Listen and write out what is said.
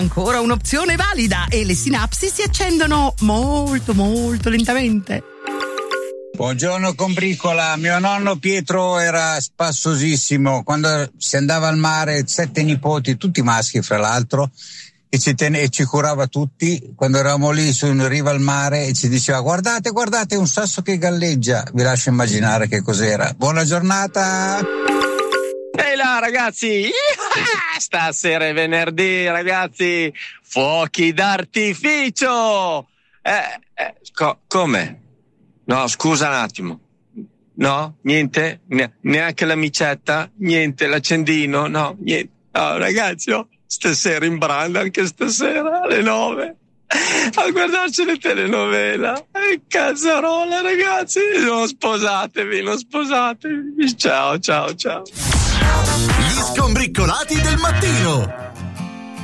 Ancora un'opzione valida e le sinapsi si accendono molto molto lentamente. Buongiorno combricola, mio nonno Pietro era spassosissimo, quando si andava al mare, 7 nipoti, tutti maschi fra l'altro, e ci curava tutti, quando eravamo lì in riva al mare e ci diceva guardate un sasso che galleggia, vi lascio immaginare che cos'era. Buona giornata! Ehi là ragazzi, stasera è venerdì ragazzi, fuochi d'artificio! Come? No, scusa un attimo. No, niente, neanche l'amicetta, niente, l'accendino, no, niente. No, ragazzi, stasera in branda, anche stasera alle 9, a guardarci le telenovela. Cazzarola, ragazzi, non sposatevi. Ciao. Gli skombriccolati del mattino.